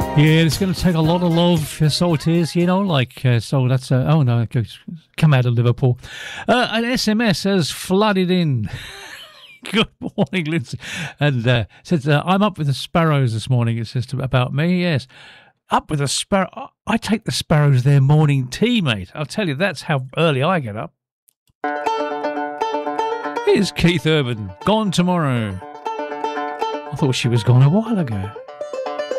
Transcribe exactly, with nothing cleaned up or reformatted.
Yeah, it's going to take a lot of love, uh, so it is, you know, like, uh, so that's, uh, oh no, come out of Liverpool. Uh, an S M S has flooded in. Good morning, Lindsay. And uh, says, uh, I'm up with the sparrows this morning. It says to, about me, yes. Up with the sparrow. I take the sparrows their morning tea, mate. I'll tell you, that's how early I get up. Here's Keith Urban, Gone Tomorrow. I thought she was gone a while ago.